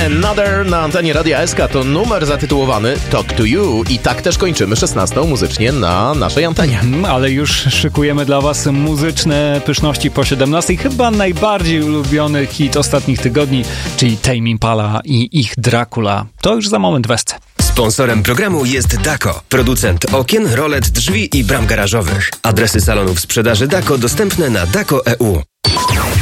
Another na antenie Radia SK to numer zatytułowany Talk to You i tak też kończymy 16 muzycznie na naszej antenie. Ale już szykujemy dla Was muzyczne pyszności po 17. Chyba najbardziej ulubiony hit ostatnich tygodni, czyli Tame Impala i ich Dracula. To już za moment w SC. Sponsorem programu jest Dako, producent okien, rolet, drzwi i bram garażowych. Adresy salonów sprzedaży Dako dostępne na dako.eu.